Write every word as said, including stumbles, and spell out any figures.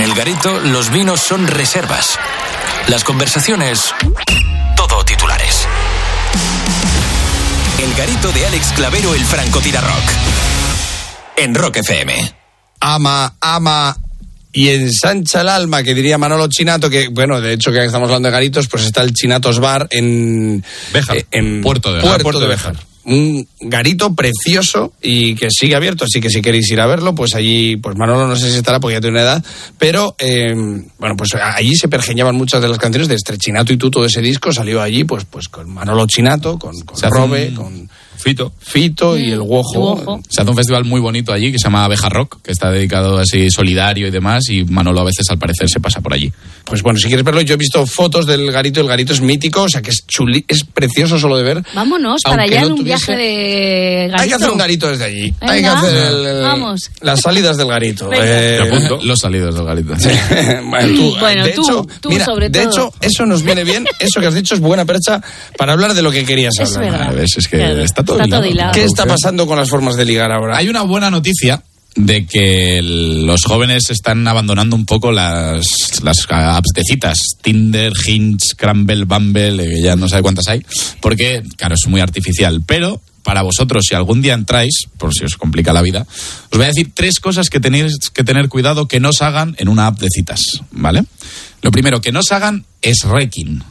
En El Garito, los vinos son reservas. Las conversaciones, todo titulares. El Garito de Alex Clavero, el francotirarrock. En Rock F M. Ama, ama y ensancha el alma, que diría Manolo Chinato, que, bueno, de hecho, que estamos hablando de garitos, pues está el Chinatos Bar en... Béjar, eh, en Puerto de, Puerto Puerto de de Béjar. Un garito precioso y que sigue abierto, así que si queréis ir a verlo, pues allí, pues Manolo no sé si estará porque ya tiene una edad, pero eh, bueno, pues allí se pergeñaban muchas de las canciones de este Chinato, y tú, todo ese disco salió allí, pues pues con Manolo Chinato, con, con Robe, un... con Fito. Fito y el Guojo. Guojo. Se hace un festival muy bonito allí que se llama Béjar Rock, que está dedicado así solidario y demás, y Manolo a veces al parecer se pasa por allí. Pues bueno, si quieres verlo, yo he visto fotos del garito, el garito es mítico, o sea que es chuli, es precioso solo de ver. Vámonos para allá no en un tuviese... viaje de garito. Hay que hacer un garito desde allí. Venga, hay que hacer el, el, vamos. las salidas del garito. Eh, Los salidos del garito. Sí. bueno, tú, bueno, de tú, hecho, tú mira, sobre de todo. hecho, eso nos viene bien, eso que has dicho es buena percha para hablar de lo que querías Es hablar. verdad. A ver, es que Claro, está todo está hilado. todo hilado. ¿Qué está pasando con las formas de ligar ahora? Hay una buena noticia de que el, los jóvenes están abandonando un poco las, las apps de citas, Tinder, Hinge, Scramble, Bumble, que ya no sabe cuántas hay, porque, claro, es muy artificial, pero para vosotros, si algún día entráis, por si os complica la vida, os voy a decir tres cosas que tenéis que tener cuidado que no os hagan en una app de citas, ¿vale? Lo primero, que no os hagan es wrecking.